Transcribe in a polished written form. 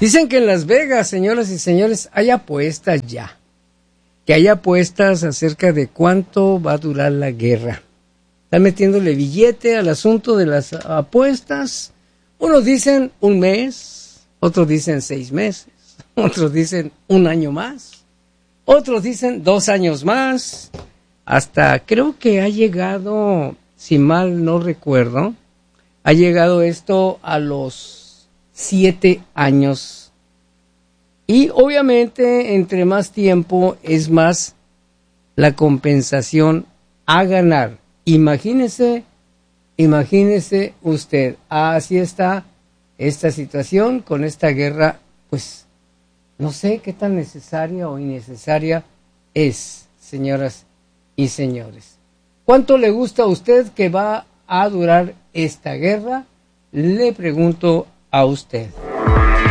Dicen que en Las Vegas, señoras y señores, hay apuestas ya. Que hay apuestas acerca de cuánto va a durar la guerra. Están metiéndole billete al asunto de las apuestas. Unos dicen un mes, otros dicen 6 meses, otros dicen un año más, otros dicen 2 años más. Hasta creo que ha llegado, si mal no recuerdo, ha llegado esto a los 7 años. Y obviamente entre más tiempo es más la compensación a ganar. Imagínese usted, así está esta situación con esta guerra, pues no sé qué tan necesaria o innecesaria es, señoras y señores. ¿Cuánto le gusta a usted que va a durar esta guerra? Le pregunto a usted.